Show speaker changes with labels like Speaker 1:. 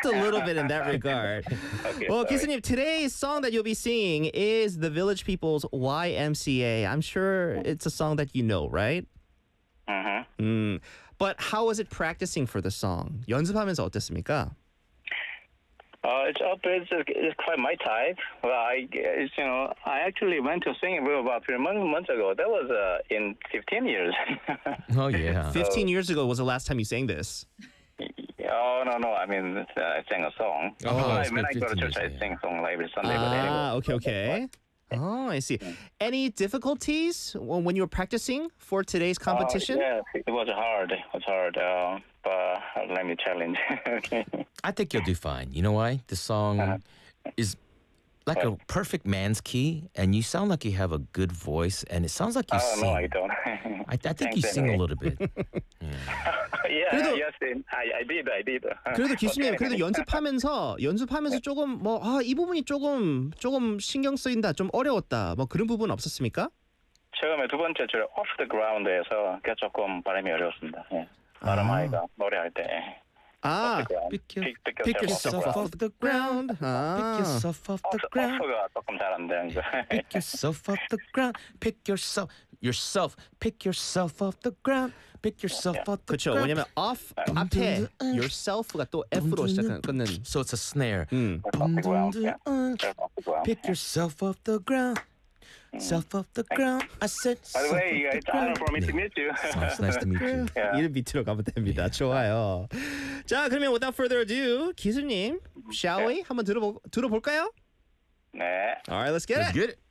Speaker 1: just a little bit in that regard.
Speaker 2: Okay,
Speaker 1: Well,
Speaker 2: sorry.
Speaker 1: 기수님, today's song that you'll be singing is the Village People's YMCA. I'm sure it's a song that you know, right? But how was it practicing for the song? 연습하면서 어땠습니까?
Speaker 2: It's quite my type. Well, I actually went to sing about 3 months ago. That was in 15 years.
Speaker 3: Oh, yeah.
Speaker 1: 15 years ago was the last time you sang this.
Speaker 2: Oh, no. I mean, I sang a song.
Speaker 3: It's
Speaker 2: When
Speaker 3: been
Speaker 2: I go to
Speaker 3: 15
Speaker 2: church,
Speaker 3: years,
Speaker 2: I sing song every Sunday. But anyway.
Speaker 1: Okay. Oh, I see. Any difficulties when you were practicing for today's competition?
Speaker 2: Yeah, it was hard. But let me challenge. Okay.
Speaker 3: I think you'll do fine. You know why? The song is like a perfect man's key, and you sound like you have a good voice, and it sounds like you
Speaker 2: Oh,
Speaker 3: sing.
Speaker 2: no, I don't.
Speaker 3: I think
Speaker 2: Thanks
Speaker 3: you sing a
Speaker 2: anyway.
Speaker 3: little bit.
Speaker 1: 그래도-
Speaker 2: Yes, I did.
Speaker 1: 그래도 기수님,
Speaker 2: Okay.
Speaker 1: 그래도 연습하면서 조금 이 부분이 조금 신경 쓰인다, 좀 어려웠다, 뭐 그런 부분 없었습니까?
Speaker 2: 처음에 두 번째 줄 off the ground에서 그게 조금 발음이 어려웠습니다. 예. 발음하기가 노래할 때.
Speaker 1: 아,
Speaker 3: Pick yourself off the ground. Pick
Speaker 1: 아,
Speaker 3: yourself off the ground.
Speaker 2: off가 조금 잘 안 되는 거.
Speaker 3: Pick yourself off the ground. Pick yourself off the ground. Pick yourself off the
Speaker 1: 그렇죠.
Speaker 3: ground.
Speaker 1: 왜냐면 off 앞에 yourself가 또 F로 끊는.
Speaker 3: So it's a snare.
Speaker 2: Off the ground. Yeah. Off the ground.
Speaker 3: Pick yourself off the ground. Self off the ground. I said.
Speaker 2: By the way, it's an honor for me to meet you.
Speaker 3: It's nice to meet you.
Speaker 2: Yeah.
Speaker 1: 이름 밑으로 가면 됩니다. 좋아요. 자, 그러면 without further ado, 기수님, shall we 한번 들어볼까요?
Speaker 2: 네.
Speaker 1: All right, let's get
Speaker 3: Let's
Speaker 1: it.
Speaker 3: get it.